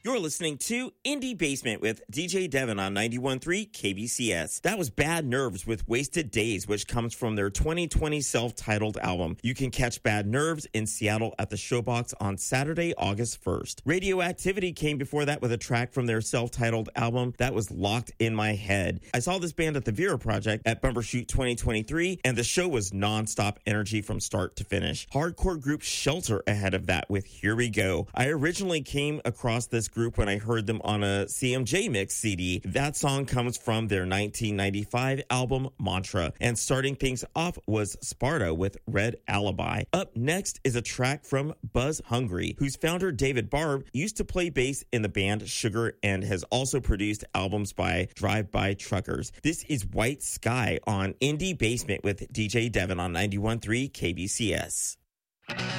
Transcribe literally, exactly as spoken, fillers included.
You're listening to Indie Basement with D J Devin on ninety-one point three K B C S. That was Bad Nerves with Wasted Days, which comes from their twenty twenty self-titled album. You can catch Bad Nerves in Seattle at the Showbox on Saturday, August first. Radioactivity came before that with a track from their self-titled album that was Locked in My Head. I saw this band at the Vera Project at Bumbershoot twenty twenty-three, and the show was non-stop energy from start to finish. Hardcore group Shelter ahead of that with Here We Go. I originally came across this group when I heard them on a C M J Mix C D. That song comes from their nineteen ninety-five album Mantra. And starting things off was Sparta with Red Alibi. Up next is a track from Buzz Hungry, whose founder David Barb used to play bass in the band Sugar and has also produced albums by Drive-By Truckers. This is White Sky on Indie Basement with D J Devin on ninety-one point three K B C S.